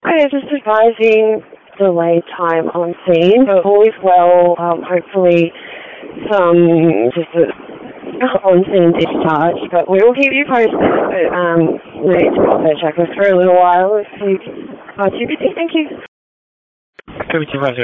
Okay, just advising delay time on scene, but all is well. Hopefully some just on-scene discharge, but we will keep you posted. But we need to pop that checklist for a little while. If you are too busy, thank you. Could be too much,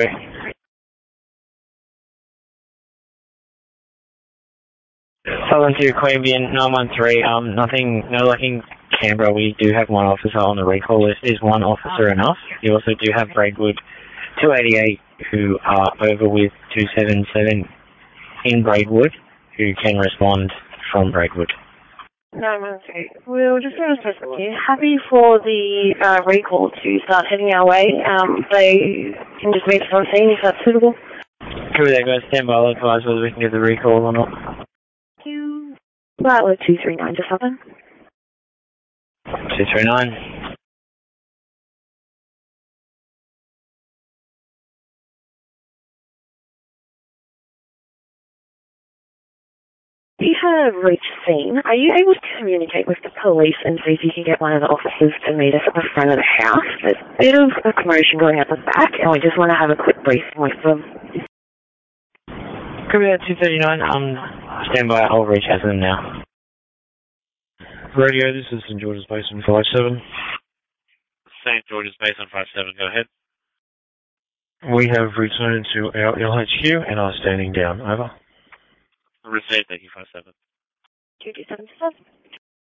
Southern to Queanbeyan 913, nothing, no lacking Canberra. We do have one officer on the recall list. Is one officer enough? You also do have Braidwood 288 who are over with 277 in Braidwood who can respond from Braidwood. 913. We'll just going to start here. Happy for the recall to start heading our way. They can just meet us on scene if that's suitable. Could they go stand by? I'll advise whether we can get the recall or not. Outlet 239 to 7. 239. You have reached scene. Are you able to communicate with the police and see if you can get one of the officers to meet us at the front of the house? There's a bit of a commotion going at the back, and we just want to have a quick briefing with them. Could be at 239. Stand by. I'll reach out to them now. Radio, this is St. George's Basin 57. St. George's Basin 57, go ahead. We have returned to our LHQ and are standing down. Over. Received, thank you, 57. 227.